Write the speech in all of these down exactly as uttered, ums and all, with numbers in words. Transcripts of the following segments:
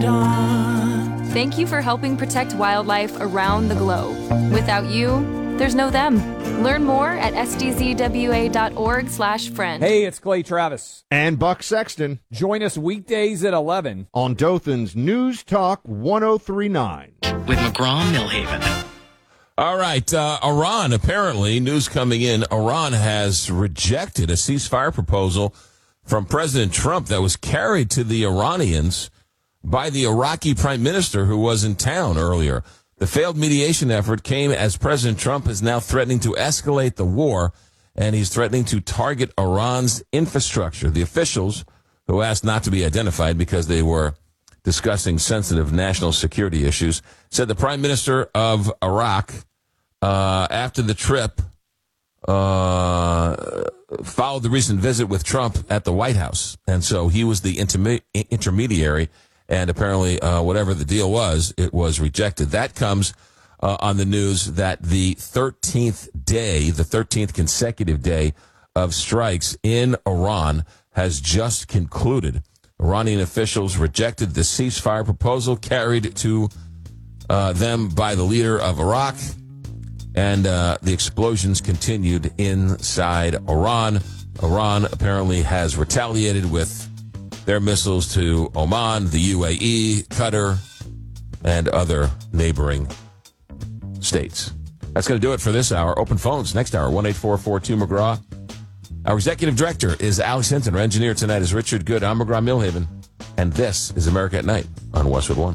on. Thank you for helping protect wildlife around the globe. Without you, there's no them. Learn more at s d z w a dot org slash friend. Hey, it's Clay Travis. And Buck Sexton. Join us weekdays at eleven on Dothan's News Talk one oh three point nine. With McGraw-Millhaven. All right, uh, Iran, apparently, news coming in, Iran has rejected a ceasefire proposal from President Trump that was carried to the Iranians by the Iraqi prime minister who was in town earlier. The failed mediation effort came as President Trump is now threatening to escalate the war, and he's threatening to target Iran's infrastructure. The officials, who asked not to be identified because they were discussing sensitive national security issues, said the prime minister of Iraq, uh, after the trip, uh, followed the recent visit with Trump at the White House. And so he was the interme- intermediary, and apparently uh, whatever the deal was, it was rejected. That comes uh, on the news that the thirteenth day, the thirteenth consecutive day of strikes in Iran has just concluded. Iranian officials rejected the ceasefire proposal carried to uh, them by the leader of Iraq, and uh, the explosions continued inside Iran. Iran apparently has retaliated with their missiles to Oman, the U A E, Qatar, and other neighboring states. That's going to do it for this hour. Open phones next hour, one eight four four two McGraw. Our executive director is Alex Hinton. Our engineer tonight is Richard Good. I'm McGraw-Millhaven. And this is America at Night on Westwood One.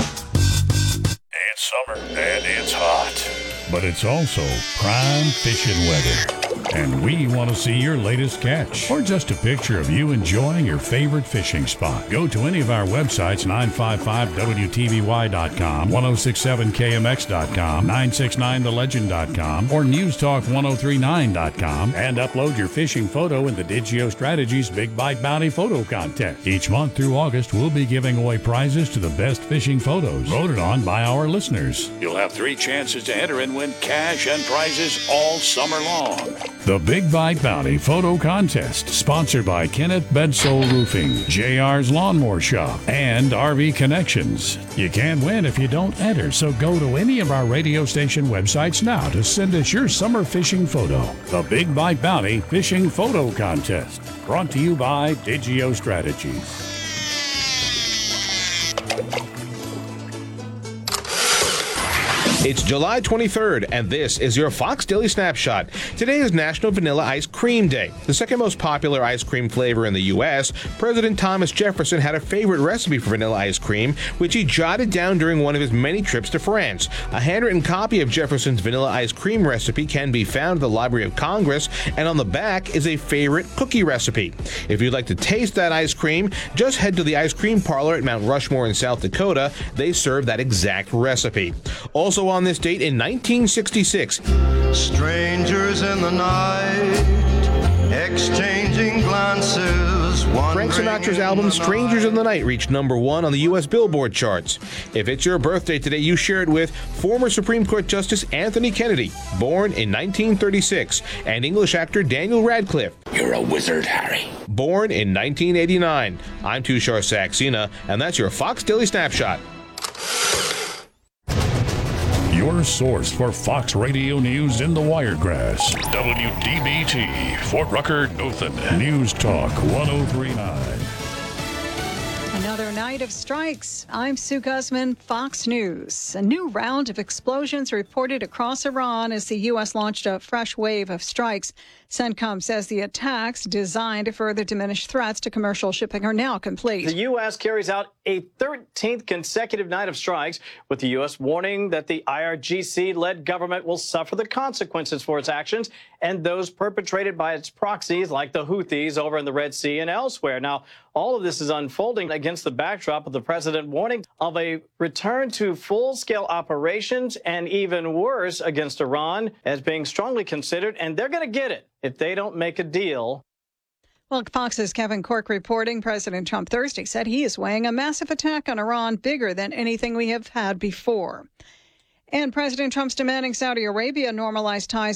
It's summer and it's hot, but it's also prime fishing weather. And we want to see your latest catch or just a picture of you enjoying your favorite fishing spot. Go to any of our websites, nine five five W T V Y dot com, ten sixty-seven K M X dot com, nine sixty-nine the legend dot com, or News Talk ten thirty-nine dot com, and upload your fishing photo in the Digio Strategies Big Bite Bounty Photo Contest. Each month through August, we'll be giving away prizes to the best fishing photos voted on by our listeners. You'll have three chances to enter and win cash and prizes all summer long. The Big Bite Bounty Photo Contest, sponsored by Kenneth Bedsole Roofing, J R's Lawnmower Shop, and R V Connections. You can't win if you don't enter, so go to any of our radio station websites now to send us your summer fishing photo. The Big Bite Bounty Fishing Photo Contest, brought to you by Digio Strategies. It's July twenty-third, and this is your Fox Daily Snapshot. Today is National Vanilla Ice Cream Day. The second most popular ice cream flavor in the U S, President Thomas Jefferson had a favorite recipe for vanilla ice cream, which he jotted down during one of his many trips to France. A handwritten copy of Jefferson's vanilla ice cream recipe can be found at the Library of Congress, and on the back is a favorite cookie recipe. If you'd like to taste that ice cream, just head to the ice cream parlor at Mount Rushmore in South Dakota. They serve that exact recipe. Also on this date in nineteen sixty-six. Strangers in the night, exchanging glances. Frank Sinatra's album Strangers in the Night reached number one on the U S Billboard charts. If it's your birthday today, you share it with former Supreme Court Justice Anthony Kennedy, born in nineteen thirty-six, and English actor Daniel Radcliffe. You're a wizard, Harry. Born in nineteen eighty-nine. I'm Tushar Saxena, and that's your Fox Daily Snapshot. Your source for Fox Radio News in the Wiregrass. W D B T, Fort Rucker, Dothan. News Talk ten thirty-nine. Another night of strikes. I'm Sue Guzman, Fox News. A new round of explosions reported across Iran as the U S launched a fresh wave of strikes. CENTCOM says the attacks, designed to further diminish threats to commercial shipping, are now complete. The U S carries out a thirteenth consecutive night of strikes, with the U S warning that the I R G C-led government will suffer the consequences for its actions and those perpetrated by its proxies like the Houthis over in the Red Sea and elsewhere. Now, all of this is unfolding against the backdrop of the president warning of a return to full-scale operations and even worse against Iran as being strongly considered, and they're going to get it if they don't make a deal. Well, Fox's Kevin Corke reporting President Trump Thursday said he is weighing a massive attack on Iran bigger than anything we have had before. And President Trump's demanding Saudi Arabia normalize ties